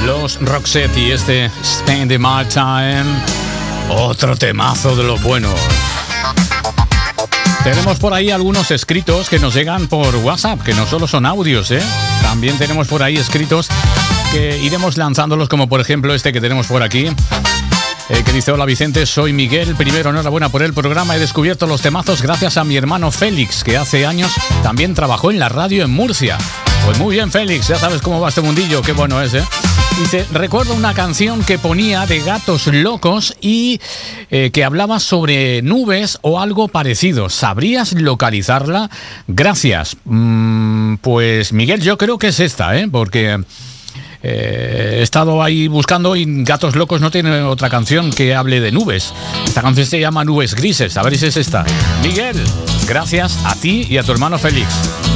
Los Roxette y este Spend My Time, otro temazo de los buenos. Tenemos por ahí algunos escritos que nos llegan por WhatsApp, que no solo son audios, ¿eh? También tenemos por ahí escritos que iremos lanzándolos, como por ejemplo este que tenemos por aquí, que dice: hola Vicente, soy Miguel. Primero, enhorabuena por el programa. He descubierto los temazos gracias a mi hermano Félix, que hace años también trabajó en la radio en Murcia. Pues muy bien, Félix, ya sabes cómo va este mundillo, qué bueno es, ¿eh? Dice: recuerdo una canción que ponía de Gatos Locos y que hablaba sobre nubes o algo parecido. ¿Sabrías localizarla? Gracias. Pues Miguel, yo creo que es esta, porque he estado ahí buscando y Gatos Locos no tiene otra canción que hable de nubes. Esta canción se llama Nubes Grises. A ver si es esta. Miguel, gracias a ti y a tu hermano Félix.